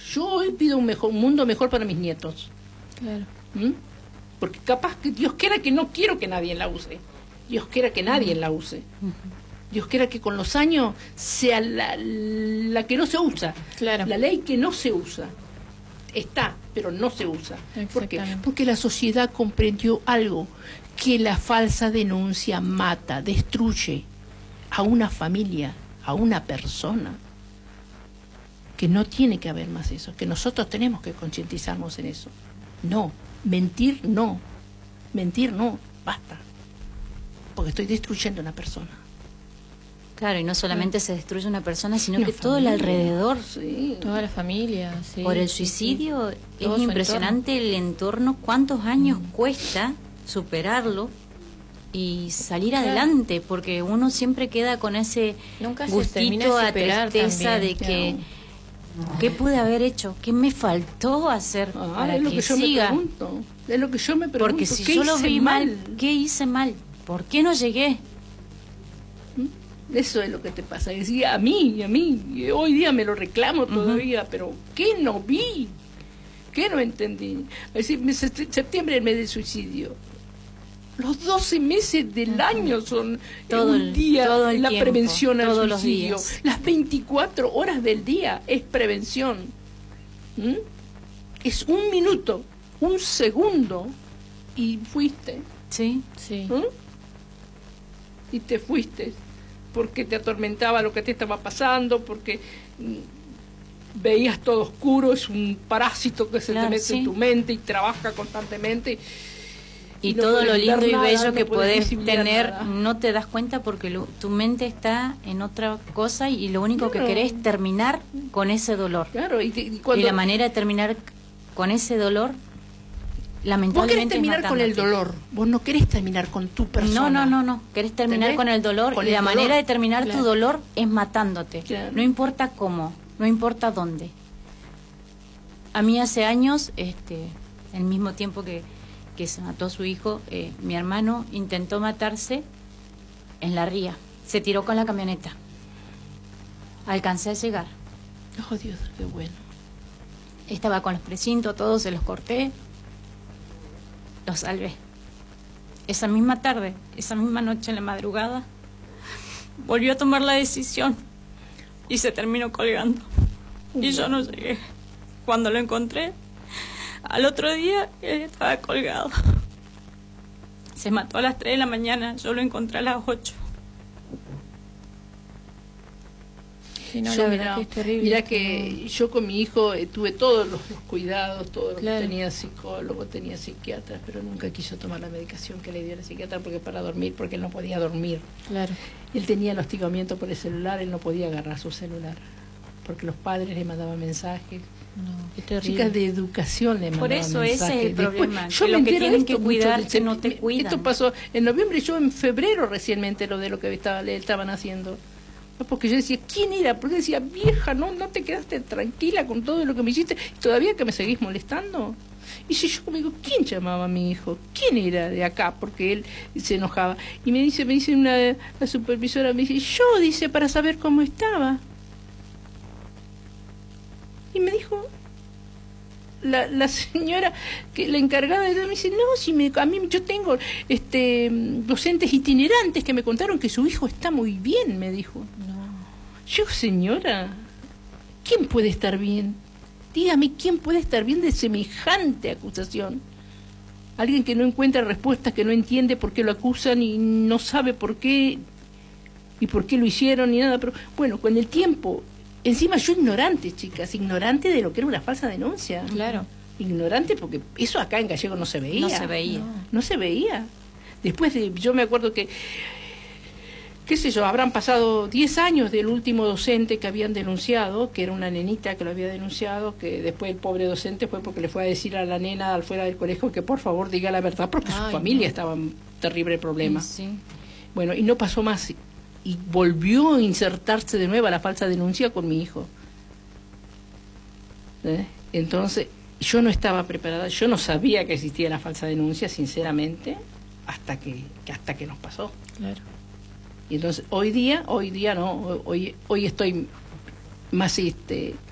Yo hoy pido un mundo mejor para mis nietos. Claro. Porque capaz que Dios quiera que no quiero que nadie la use. Dios quiera que nadie la use. Dios quiera que con los años sea la que no se usa. Claro. La ley que no se usa. Está, pero no se usa. ¿Por qué? Exactamente. Porque la sociedad comprendió algo, que la falsa denuncia mata, destruye a una familia, a una persona. Que no tiene que haber más eso, que nosotros tenemos que concientizarnos en eso. No, mentir no, basta. Porque estoy destruyendo a una persona. Claro, y no solamente se destruye una persona, sino Una que todo el familia, alrededor. sí. Toda la familia, sí. Por el sí, suicidio sí. Todo es su impresionante el entorno, cuántos años cuesta superarlo y salir Claro. adelante, porque uno siempre queda con ese Nunca se termina de gustito a superar tristeza también. de que ¿qué pude haber hecho? ¿Qué me faltó hacer para Es lo que yo siga? me pregunto. Es lo que yo me pregunto. Porque si ¿qué yo lo hice vi mal, ¿qué hice mal? ¿Por qué no llegué? Eso es lo que te pasa. Decía a mí, y hoy día me lo reclamo todavía, pero ¿qué no vi? ¿Qué no entendí? Es decir, septiembre es el mes del suicidio. Los 12 meses del año son Todo un día todo el la tiempo, prevención al todos los suicidio. días. Las 24 horas del día es prevención. Es un minuto, un segundo y fuiste. Sí. Sí. Y te fuiste porque te atormentaba lo que te estaba pasando, porque veías todo oscuro, es un parásito que se Claro, te mete sí. en tu mente y trabaja constantemente. Y no todo lo puedes ver lindo y nada, bello no que puedes podés visibilizar tener, nada. no te das cuenta porque tu mente está en otra cosa y lo único que Claro. querés es terminar con ese dolor. Claro, y Y cuando la manera de terminar con ese dolor, vos lamentablemente querés terminar es con el matándote. dolor, vos no querés terminar con tu persona. No. Querés terminar ¿Entendés? con el dolor Con y el la dolor. manera de terminar Claro. tu dolor es matándote. Claro. No importa cómo, no importa dónde. A mí hace años, el mismo tiempo que se mató a su hijo, mi hermano intentó matarse en la ría. Se tiró con la camioneta. Alcancé a llegar. Oh, Dios, qué bueno. Estaba con los precintos, todos se los corté. Los salvé. Esa misma tarde, esa misma noche en la madrugada, volvió a tomar la decisión y se terminó colgando. Y yo no llegué. Cuando lo encontré, al otro día, él estaba colgado. Se mató a las 3 de la mañana, yo lo encontré a las 8. Sí, no, Yo, la verdad que es terrible. mirá que yo con mi hijo tuve todos los cuidados, todo lo Claro. que tenía psicólogo, tenía psiquiatra, pero nunca quiso tomar la medicación que le dio la psiquiatra porque para dormir, porque él no podía dormir. Claro. Él tenía el hostigamiento por el celular, él no podía agarrar su celular, porque los padres le mandaban mensajes. No, qué terrible. Chicas de educación le mandaban Por eso ese es mensajes. el problema, Después, yo que me lo que entero tienen de que esto cuidar, mucho, que no te cuidan. Esto pasó en noviembre, yo en febrero recién me entero de lo que le estaban haciendo. No, porque yo decía, ¿quién era? Porque decía, vieja, no te quedaste tranquila con todo lo que me hiciste, todavía que me seguís molestando. Y si yo me digo, ¿quién llamaba a mi hijo? ¿Quién era de acá? Porque él se enojaba. Y me dice la supervisora, me dice, yo, dice, para saber cómo estaba. Y me dijo, la señora, que la encargada de me dice, no, si a mí yo tengo docentes itinerantes que me contaron que su hijo está muy bien, me dijo. No. Yo, señora, ¿quién puede estar bien? Dígame, ¿quién puede estar bien de semejante acusación? Alguien que no encuentra respuestas, que no entiende por qué lo acusan y no sabe por qué y por qué lo hicieron ni nada. Pero bueno, con el tiempo, encima yo ignorante, chicas, ignorante de lo que era una falsa denuncia. Claro. Ignorante porque eso acá en Gallego no se veía. No se veía. No se veía. Después yo me acuerdo que, qué sé yo, habrán pasado 10 años del último docente que habían denunciado, que era una nenita que lo había denunciado, que después el pobre docente fue porque le fue a decir a la nena al fuera del colegio que por favor diga la verdad porque su Ay, familia no. estaba en terrible problema. Sí. Bueno, y no pasó más. Y volvió a insertarse de nuevo la falsa denuncia con mi hijo. Entonces, yo no estaba preparada, yo no sabía que existía la falsa denuncia, sinceramente, hasta que nos pasó. Claro. Y entonces, hoy día no, hoy estoy más